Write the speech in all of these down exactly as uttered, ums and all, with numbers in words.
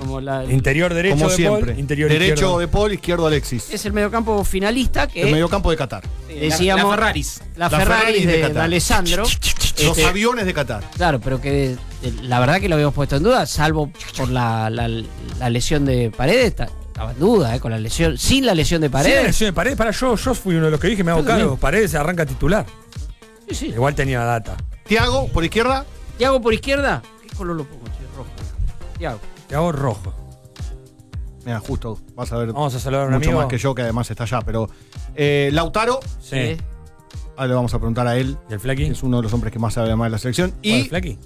Como la, interior derecho como de siempre. Paul, interior derecho izquierdo. de Paul, izquierdo Alexis. es el mediocampo finalista que El mediocampo de Qatar. decíamos la Ferraris. la, La Ferrari Ferraris de, de de Qatar. Alessandro. Los Este, aviones de Qatar. claro, pero que de- la verdad que lo habíamos puesto en duda, salvo por la, la, la lesión de Paredes, está- estaba en duda, eh, con la lesión, sin la lesión de Sí, la Paredes. lesión de Paredes. Para yo, yo fui uno de los que dije, me hago Yo cargo. también. Paredes arranca titular. Sí, sí. Igual tenía data. Tiago, por izquierda. Thiago por izquierda, ¿qué color lo pongo? Che? Rojo. Thiago. Te hago rojo. Mira, justo, vas a ver Vamos a saludar a un mucho amigo. más que yo, que además está allá. Pero eh, Lautaro, Sí. Eh, ahora le vamos a preguntar a él. ¿Y el Flequi? Es uno de los hombres que más sabe además de la selección. ¿O el Y Flequi?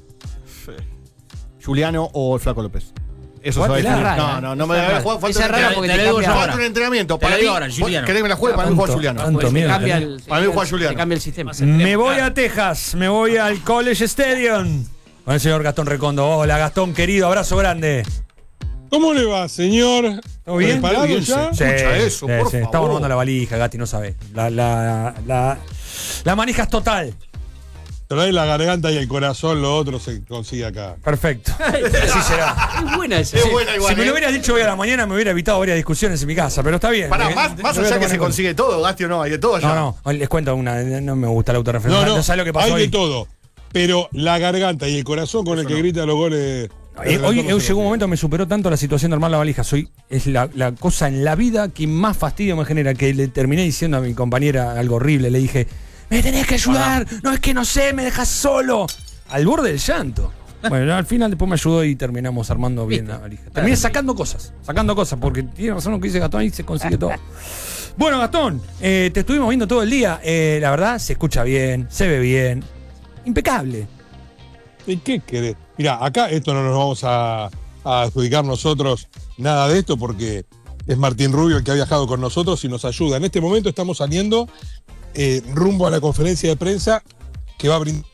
Juliano o el Flaco López. Eso se va a Jugátela. definir. Rara, No, no, no esa me rara. jugar. Falta Esa un rara entrenamiento. porque te te la digo cambia, yo Falta un entrenamiento. Te Para la mí, digo ahora, Juliano. ¿querés que me la juegue? Para mí juega Juliano. Tanto te miedo cambia tenés. el, Para mí te juega cambia- Juliano. te cambia el sistema. Me voy a Texas, me voy al College Stadium. Con el señor Gastón Recondo. Hola, Gastón, querido, abrazo grande. ¿Cómo le va, señor? ¿Todo bien? ¿Preparado Bien, ya? sí. Escucha eso, por Estamos favor. armando la valija, Gati, no sabes. La, la, la, la manijas total. Trae la garganta y el corazón, lo otro se consigue acá. Perfecto. Así será. Es buena esa. Es buena igual. Si me lo ¿eh? hubieras dicho hoy a la mañana, me hubiera evitado varias discusiones en mi casa, pero está bien. Pará, Eh, más, eh, más lo voy a allá que tomar se en cuenta. consigue todo, Gastio, no, hay de todo allá. No, no, les cuento una, no me gusta la autorreferencia. No, no, ¿Sabes lo que pasó hay hoy? de todo. Pero la garganta y el corazón con el que grita los goles. Eh, hoy hoy llegó un momento, me superó tanto la situación de armar la valija. Soy, es la, la cosa en la vida que más fastidio me genera. Que le terminé diciendo a mi compañera algo horrible. Le dije, me tenés que ayudar. No es que no sé, me dejas solo. Al borde del llanto. Bueno, al final después me ayudó y terminamos armando bien la valija. Terminé sacando cosas, sacando cosas, porque tiene razón lo que dice Gastón, ahí se consigue todo. Bueno, Gastón, eh, te estuvimos viendo todo el día. Eh, la verdad, se escucha bien, se ve bien. Impecable. ¿Y qué querés? Mirá, acá esto no nos vamos a, a adjudicar nosotros nada de esto porque es Martín Rubio el que ha viajado con nosotros y nos ayuda. En este momento estamos saliendo eh, rumbo a la conferencia de prensa que va a brindar.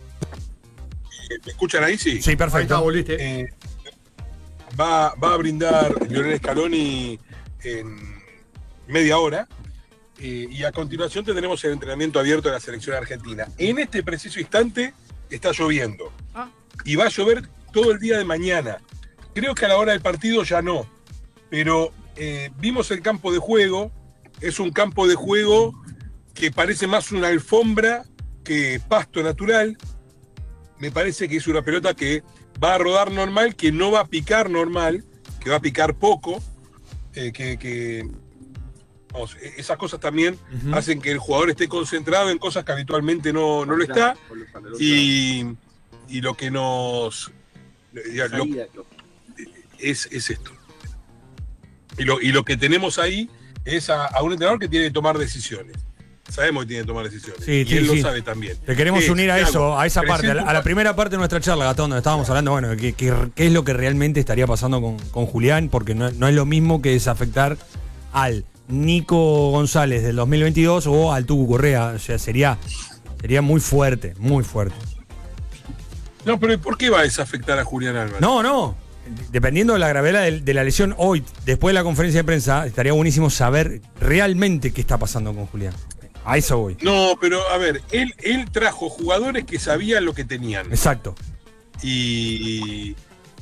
¿Me escuchan ahí? Sí. Sí, Ahí está, perfecto. volviste. Eh, va, va a brindar Lionel Scaloni en media hora. Eh, y a continuación tendremos el entrenamiento abierto de la selección argentina. En este preciso instante está lloviendo. Ah. Y va a llover todo el día de mañana. Creo que a la hora del partido ya no. Pero eh, vimos el campo de juego. Es un campo de juego que parece más una alfombra que pasto natural. Me parece que es una pelota que va a rodar normal, que no va a picar normal, que va a picar poco, eh, que, que vamos, esas cosas también Ujú. hacen que el jugador esté concentrado en cosas que habitualmente no, no lo está, y, y lo que nos ya, lo- es, es esto. Y lo, y lo que tenemos ahí es a, a un entrenador que tiene que tomar decisiones. Sabemos que tiene que tomar decisiones. Sí, y sí, él sí. lo sabe también. Te queremos ¿Qué unir es? a ¿Qué eso, hago? a esa parte, a la, a la primera parte de nuestra charla, Gastón, donde estábamos hablando, bueno, qué qué- qué es lo que realmente estaría pasando con, con Julián, porque no, no es lo mismo que desafectar al Nico González del dos mil veintidós o al Tucu Correa, o sea, sería, sería muy fuerte, muy fuerte. No, pero ¿por qué va a desafectar a Julián Álvarez? No, no, dependiendo de la gravedad de, de la lesión hoy, después de la conferencia de prensa, estaría buenísimo saber realmente qué está pasando con Julián. A eso voy. No, pero a ver, él, él trajo jugadores que sabían lo que tenían. Exacto. Y,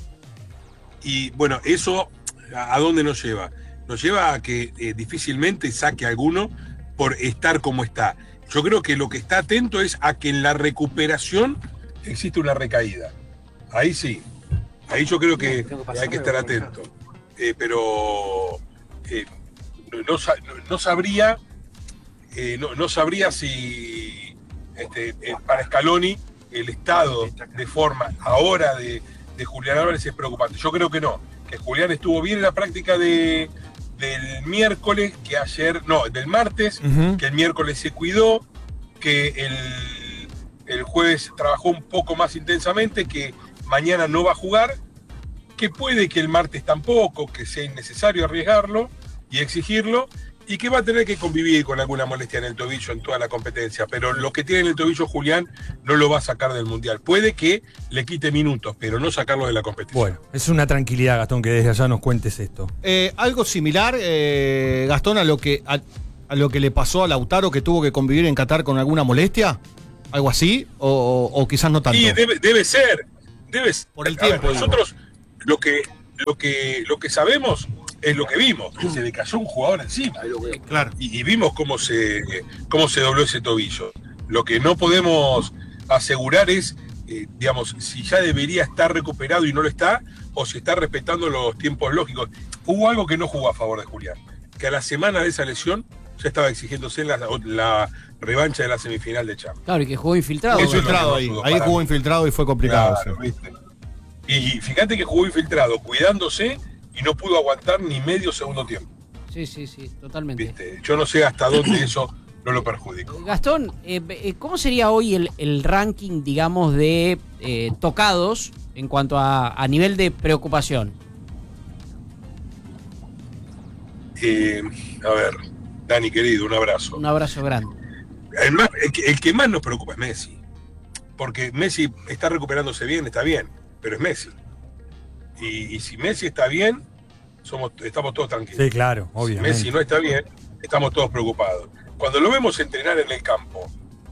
y bueno, eso ¿a, a dónde nos lleva? Nos lleva a que eh, difícilmente saque a alguno por estar como está. Yo creo que lo que está atento es a que en la recuperación existe una recaída. Ahí sí. Ahí yo creo que hay que estar atento. Eh, pero eh, no, no sa- no- no sabría eh, no, no sabría si este, eh, para Scaloni el estado de forma ahora de, de Julián Álvarez es preocupante. Yo creo que no, que Julián estuvo bien en la práctica de, del miércoles, que ayer, no, del martes, Ujú. que el miércoles se cuidó, que el, el jueves trabajó un poco más intensamente, que mañana no va a jugar, que puede que el martes tampoco, que sea innecesario arriesgarlo y exigirlo, y que va a tener que convivir con alguna molestia en el tobillo en toda la competencia, pero lo que tiene en el tobillo Julián no lo va a sacar del Mundial. Puede que le quite minutos, pero no sacarlo de la competición. Bueno, es una tranquilidad, Gastón, que desde allá nos cuentes esto. Eh, algo similar, eh, Gastón, a lo que a, a lo que le pasó a Lautaro, que tuvo que convivir en Qatar con alguna molestia, algo así, o, o- o quizás no tanto. Y debe, debe ser, debe ser. Por el A ver, tiempo, digo. nosotros lo que, lo que, lo que sabemos es lo que vimos, que se le cayó un jugador encima. Claro. Y, y vimos cómo se, cómo se dobló ese tobillo. Lo que no podemos asegurar es, eh, digamos, si ya debería estar recuperado y no lo está, o si está respetando los tiempos lógicos. Hubo algo que no jugó a favor de Julián, que a la semana de esa lesión ya estaba exigiéndose la, la revancha de la semifinal de Champions. Claro, y que jugó infiltrado. Jugó infiltrado ahí. Ahí jugó infiltrado y fue complicado. Claro, ¿viste? Y fíjate que jugó infiltrado, cuidándose, y no pudo aguantar ni medio segundo tiempo. Sí, sí, sí, totalmente. ¿Viste? Yo no sé hasta dónde eso no lo perjudicó. Gastón, eh, ¿cómo sería hoy el, el ranking, digamos, de eh, tocados en cuanto a, a nivel de preocupación? Eh, a ver, Dani querido, un abrazo. Un abrazo grande. El, más, el, que, el que más nos preocupa es Messi. Porque Messi está recuperándose bien, está bien, pero es Messi. Y, y si Messi está bien, somos, estamos todos tranquilos. Sí, claro, obviamente. Si Messi no está bien, estamos todos preocupados. Cuando lo vemos entrenar en el campo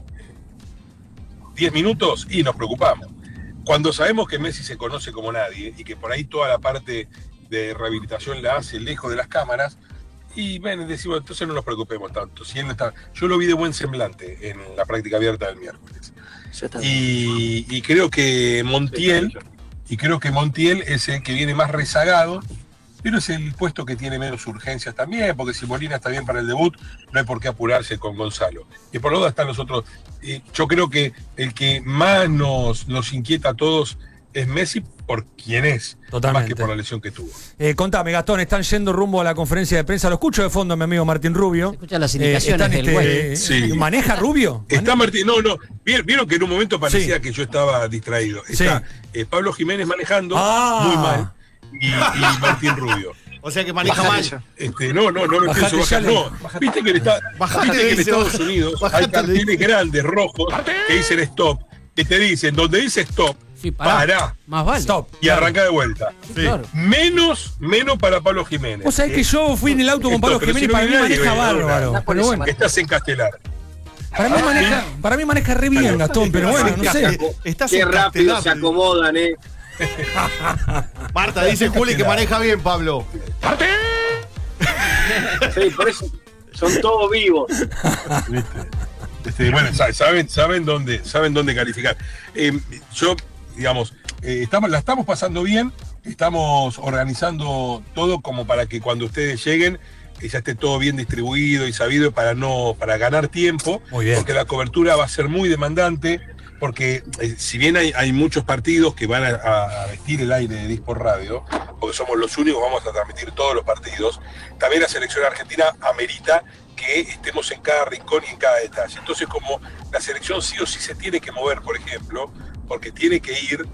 diez minutos y nos preocupamos. Cuando sabemos que Messi se conoce como nadie y que por ahí toda la parte de rehabilitación la hace lejos de las cámaras, y bueno, decimos, entonces no nos preocupemos tanto. Si él no está, yo lo vi de buen semblante en la práctica abierta del miércoles. Y, y creo que Montiel, y creo que Montiel es el que viene más rezagado, pero es el puesto que tiene menos urgencias también, porque si Molina está bien para el debut, no hay por qué apurarse con Gonzalo. Y por lo tanto están los otros. Eh, yo creo que el que más nos, nos inquieta a todos es Messi por quién es, Totalmente. Más que por la lesión que tuvo. Eh, contame, Gastón, están yendo rumbo a la conferencia de prensa. Lo escucho de fondo, mi amigo Martín Rubio. Se escuchan las indicaciones están, del este, Sí. ¿Maneja Rubio? Está Martín, no, no, vieron, vieron que en un momento parecía Sí. que yo estaba distraído. Está Sí. eh, Pablo Jiménez manejando, Ah. muy mal, y, y Martín Rubio. O sea que maneja mal. Este, no, no, no me Bajate pienso bajar. ya, No, viste que, en esta- Bajate, viste que en dice, Estados vos. Unidos Bajate, hay carteles dice. grandes, rojos, que dicen stop, que te dicen, donde dice stop, Sí, pará. pará, Más vale. Stop. y arranca de vuelta. Sí, claro. Menos, menos para Pablo Jiménez. Vos sabés que yo fui en el auto con Esto, Pablo pero Jiménez, si no para mí viene nadie, maneja bueno, bárbaro. no, Pero bueno, Estás en Castelar. para mí maneja, para mí maneja re bien, Gastón, pero bueno, no sé. Estás Qué en rápido Castelar. se acomodan, eh. Marta dice Juli que maneja bien, Pablo. Sí, por eso son todos vivos. ¿Viste? Este, bueno, sa- saben, saben dónde, saben dónde calificar. Eh, yo, digamos, eh, estamos, la estamos pasando bien, estamos organizando todo como para que cuando ustedes lleguen eh, ya esté todo bien distribuido y sabido para no, para ganar tiempo, Muy bien. porque la cobertura va a ser muy demandante, porque eh, si bien hay, hay muchos partidos que van a, a vestir el aire de Dispor Radio, porque somos los únicos, vamos a transmitir todos los partidos, también la selección argentina amerita que estemos en cada rincón y en cada detalle. Entonces, como la selección sí o sí se tiene que mover, por ejemplo, porque tiene que ir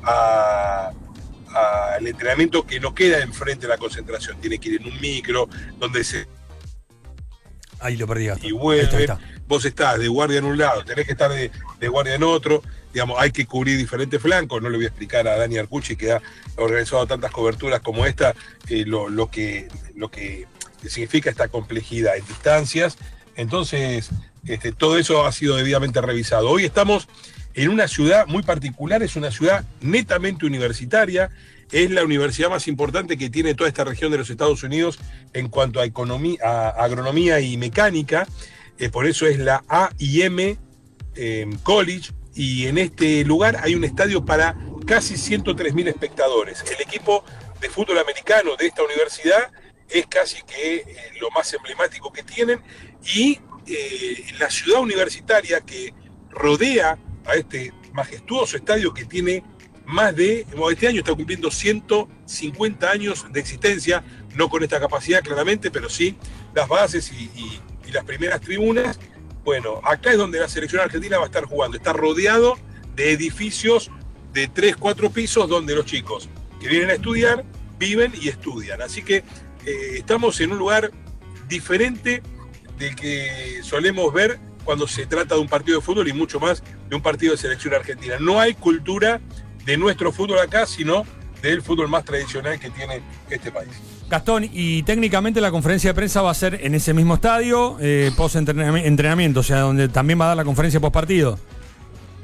al entrenamiento que no queda enfrente de la concentración, tiene que ir en un micro, donde se Ahí lo perdí, Gastón. y vuelve, Ahí está, ahí está. vos estás de guardia en un lado, tenés que estar de, de guardia en otro, digamos, hay que cubrir diferentes flancos, no le voy a explicar a Dani Arcucci, que ha organizado tantas coberturas como esta, eh, lo, lo, que, lo que significa esta complejidad en distancias. Entonces, este, todo eso ha sido debidamente revisado. Hoy estamos en una ciudad muy particular, es una ciudad netamente universitaria, es la universidad más importante que tiene toda esta región de los Estados Unidos en cuanto a, economía, a agronomía y mecánica, eh, por eso es la A I M eh, College, y en este lugar hay un estadio para casi ciento tres mil espectadores. El equipo de fútbol americano de esta universidad es casi que eh, lo más emblemático que tienen, y eh, la ciudad universitaria que rodea a este majestuoso estadio que tiene más de, bueno, este año está cumpliendo ciento cincuenta años de existencia, no con esta capacidad claramente, pero sí las bases y, y, y las primeras tribunas. Bueno, acá es donde la selección argentina va a estar jugando, está rodeado de edificios de tres, cuatro pisos donde los chicos que vienen a estudiar viven y estudian, así que eh, estamos en un lugar diferente del que solemos ver cuando se trata de un partido de fútbol y mucho más de un partido de selección argentina. No hay cultura de nuestro fútbol acá, sino del fútbol más tradicional que tiene este país. Gastón, y técnicamente la conferencia de prensa va a ser en ese mismo estadio, eh, post entrenamiento, o sea, donde también va a dar la conferencia post partido.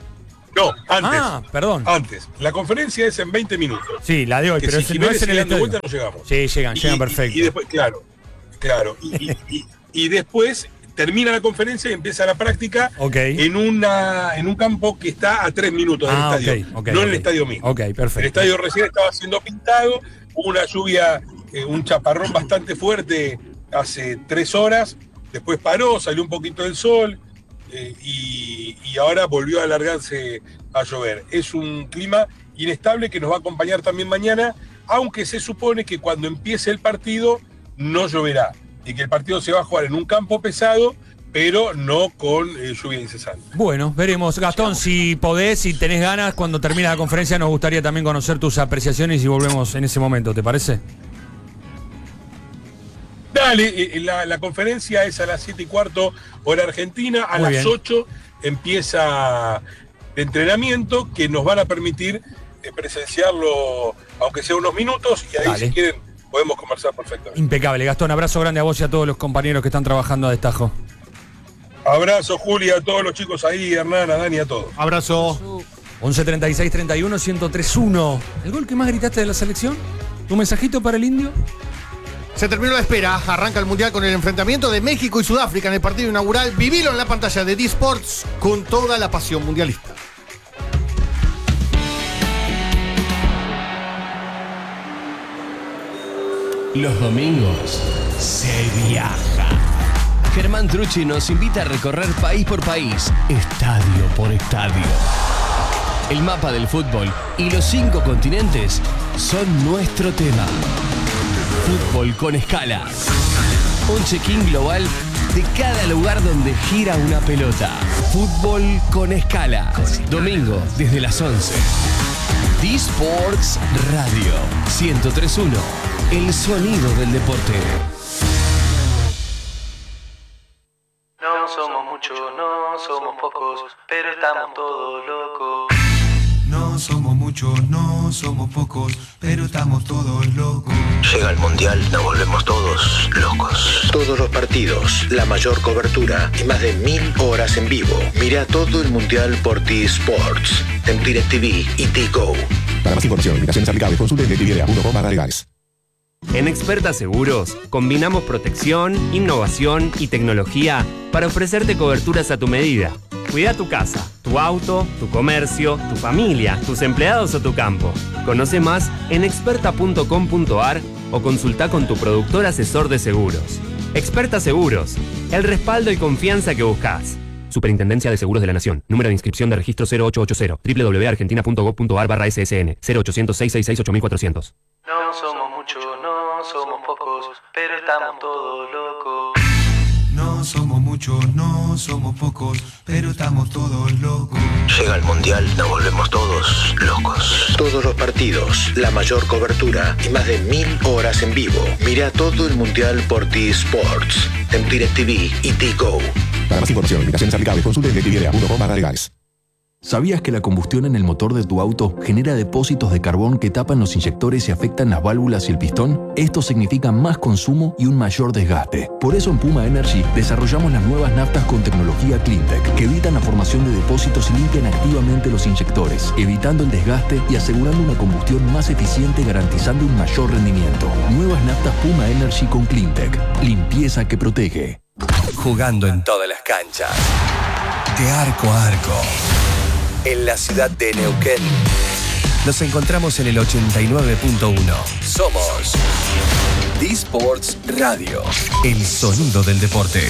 No, antes. Ah, perdón. Antes. La conferencia es en veinte minutos. Sí, la de hoy, Que pero si ese no Jiménez es en el sigue dando estadio. vuelta, no llegamos. Sí, llegan, Y- llegan y- perfecto. Y, después, claro, claro. Y, y- y- y después termina la conferencia y empieza la práctica Ok. en una en un campo que está a tres minutos del Ah, estadio, ok, ok, no en ok. el estadio mismo. Ok, perfecto. El estadio recién estaba siendo pintado, hubo una lluvia, eh, un chaparrón bastante fuerte hace tres horas, después paró, salió un poquito el sol eh, y, y ahora volvió a alargarse a llover. Es un clima inestable que nos va a acompañar también mañana, aunque se supone que cuando empiece el partido no lloverá y que el partido se va a jugar en un campo pesado, pero no con eh, lluvia incesante. Bueno, veremos. Gastón, si podés, si tenés ganas, cuando termine la conferencia nos gustaría también conocer tus apreciaciones y volvemos en ese momento, ¿te parece? Dale, eh, la, la conferencia es a las siete y cuarto hora argentina, a Muy las bien. ocho empieza el entrenamiento que nos van a permitir eh, presenciarlo, aunque sea unos minutos, y ahí Dale. si quieren podemos conversar perfectamente. Impecable. Gastón, abrazo grande a vos y a todos los compañeros que están trabajando a destajo. Abrazo, Julia, a todos los chicos ahí, Hernán, a Dani, a todos. Abrazo. once treinta y seis treinta y uno ciento tres uno. ¿El gol que más gritaste de la selección? ¿Tu mensajito para el indio? Se terminó la espera. Arranca el Mundial con el enfrentamiento de México y Sudáfrica en el partido inaugural. Vivilo en la pantalla de D-Sports con toda la pasión mundialista. Los domingos se viaja. Germán Trucci nos invita a recorrer país por país, estadio por estadio. El mapa del fútbol y los cinco continentes son nuestro tema. Fútbol con escala. Un check-in global de cada lugar donde gira una pelota. Fútbol con escala. Domingo desde las once. D-Sports Radio ciento tres punto uno. El sonido del deporte. No somos muchos, no somos pocos, pero estamos todos locos. No somos muchos, no somos pocos, pero estamos todos locos. Llega el Mundial, nos volvemos todos locos. Todos los partidos, la mayor cobertura y más de mil horas en vivo. Mira todo el Mundial por T-Sports, en DirecTV y T-Go. Para más información, limitaciones aplicables, consulte DirecTV punto com barra legales. En Experta Seguros, combinamos protección, innovación y tecnología para ofrecerte coberturas a tu medida. Cuida tu casa, tu auto, tu comercio, tu familia, tus empleados o tu campo. Conoce más en experta punto com punto ar o consulta con tu productor asesor de seguros. Experta Seguros, el respaldo y confianza que buscas. Superintendencia de Seguros de la Nación. Número de inscripción de registro cero ocho ocho cero. doble u doble u doble u punto argentina punto gov punto ar barra S S N. cero ochocientos, seiscientos sesenta y seis, ocho mil cuatrocientos. No somos muchos, no somos pocos, pero estamos todos locos. No somos muchos, no somos pocos, pero estamos todos locos. Llega el Mundial, nos volvemos todos locos. Todos los partidos, la mayor cobertura y más de mil horas en vivo. Mira todo el Mundial por T-Sports, en DirecTV y T-Go. Para más información, limitaciones aplicables, consulte DirecTV punto com barra legales. ¿Sabías que la combustión en el motor de tu auto genera depósitos de carbón que tapan los inyectores y afectan las válvulas y el pistón? Esto significa más consumo y un mayor desgaste. Por eso en Puma Energy desarrollamos las nuevas naftas con tecnología CleanTech que evitan la formación de depósitos y limpian activamente los inyectores, evitando el desgaste y asegurando una combustión más eficiente, garantizando un mayor rendimiento. Nuevas naftas Puma Energy con CleanTech. Limpieza que protege. Jugando en todas las canchas. De arco a arco. En la ciudad de Neuquén. Nos encontramos en el ochenta y nueve punto uno. Somos D-Sports Radio. El sonido del deporte.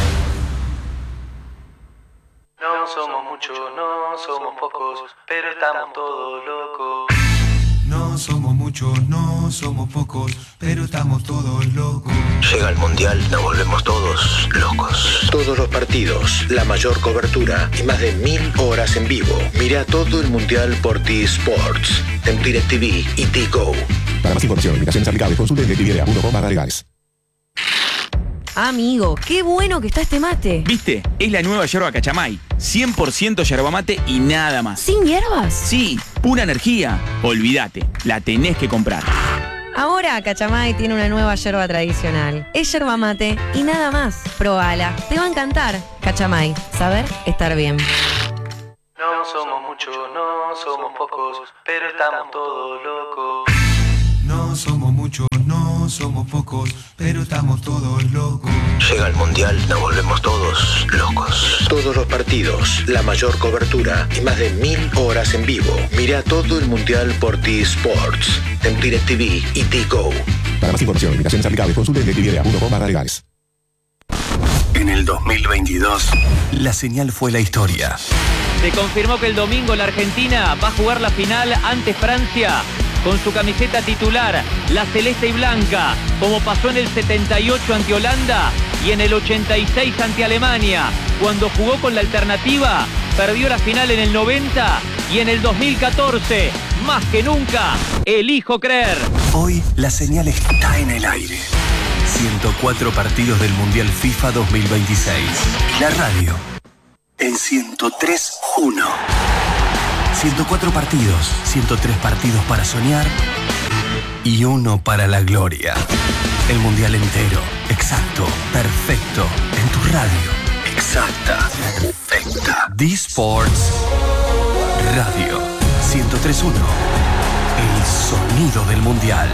No somos muchos, no somos pocos, pero estamos todos locos. No somos muchos, no somos pocos, pero estamos todos locos. Llega el Mundial, nos volvemos todos locos. Todos los partidos, la mayor cobertura y más de mil horas en vivo. Mira todo el Mundial por T-Sports, en DirecTV y T-Go. Para más información, limitaciones aplicables, consulte DirecTV punto com barra legales. Amigo, qué bueno que está este mate. ¿Viste? Es la nueva yerba Cachamay. cien por ciento yerba mate y nada más. ¿Sin hierbas? Sí, pura energía. Olvídate, la tenés que comprar. Ahora Cachamay tiene una nueva yerba tradicional. Es yerba mate y nada más. Probala, te va a encantar. Cachamay, saber estar bien. No somos muchos, no somos pocos, pero estamos todos locos. No somos muchos, no somos pocos, pero estamos todos locos. Llega el Mundial, nos volvemos todos locos. Todos los partidos, la mayor cobertura y más de mil horas en vivo. Mira todo el Mundial por T-Sports, en DirecTV y T-Go. Para más información y limitaciones aplicables, consulte directv punto com barra legales. En el dos mil veintidós, la señal fue la historia. Se confirmó que el domingo la Argentina va a jugar la final ante Francia con su camiseta titular, la celeste y blanca, como pasó en el setenta y ocho ante Holanda y en el ochenta y seis ante Alemania. Cuando jugó con la alternativa, perdió la final en el noventa y en el dos mil catorce. Más que nunca, elijo creer. Hoy la señal está en el aire. ciento cuatro partidos del Mundial FIFA dos mil veintiséis. La radio en ciento tres punto uno. ciento cuatro partidos, ciento tres partidos para soñar y uno para la gloria. El Mundial entero, exacto, perfecto, en tu radio. Exacta, perfecta. D-Sports Radio ciento tres punto uno. El sonido del Mundial.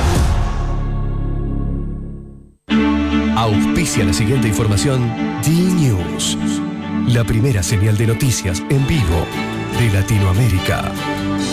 Auspicia la siguiente información D-News, la primera señal de noticias en vivo de Latinoamérica.